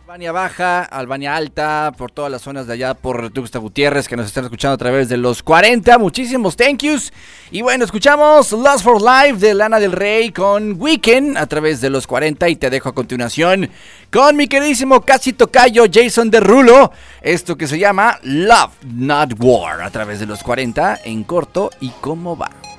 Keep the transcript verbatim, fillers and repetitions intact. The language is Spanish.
Albania Baja, Albania Alta, por todas las zonas de allá, por Tuxtla Gutiérrez, que nos están escuchando a través de los cuarenta. Muchísimos thank yous. Y bueno, escuchamos Lust for Life de Lana del Rey con Weekend a través de los cuarenta. Y te dejo a continuación con mi queridísimo casi tocayo Jason Derulo. Esto que se llama Love Not War a través de los cuarenta en corto. ¿Y cómo va?